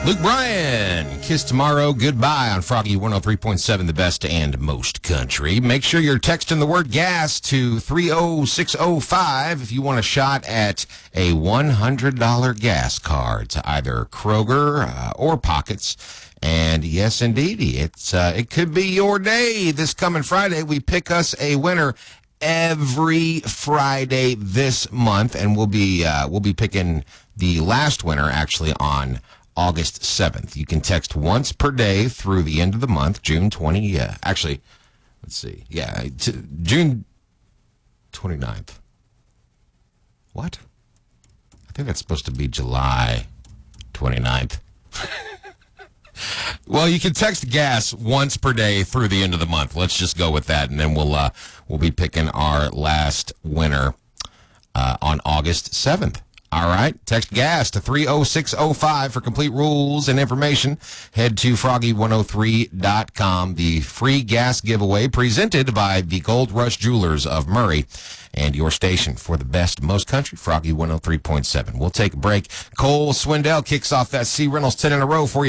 Luke Bryan, Kiss Tomorrow, Goodbye on Froggy 103.7, the best and most country. Make sure you're texting the word gas to 30605 if you want a shot at a $100 gas card to either Kroger or Pockets. And yes, indeed, it could be your day this coming Friday. We pick us a winner every Friday this month, and we'll be picking the last winner actually on August 7th. You can text once per day through the end of the month, June 20. Actually, let's see. Yeah, June 29th. What? I think that's supposed to be July 29th. Well, you can text gas once per day through the end of the month. Let's just go with that, and then we'll be picking our last winner on August 7th. All right, text gas to 30605 for complete rules and information. Head to froggy103.com. The free gas giveaway presented by the Gold Rush Jewelers of Murray and your station for the best, most country, Froggy 103.7. We'll take a break. Cole Swindell kicks off that C Reynolds 10 in a row for you.